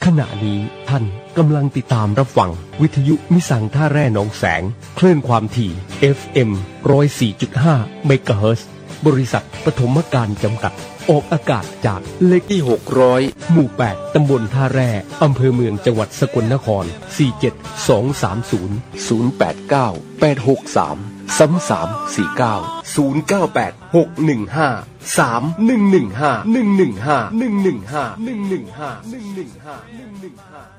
ณะนี้ท่านกำลังติดตามรับฟังวิทยุมิสังท่าแร่หนองแสงคลื่นความถี่ FM 104.5 เมกะเฮิรตซ์บริษัทปฐมการจำกัดออกอากาศจากเลขที่600หมู่8ตำบลท่าแร่อำเภอเมืองจังหวัดสกลนคร47230 089 863 3349 098 615 3115 115 115 115 115 115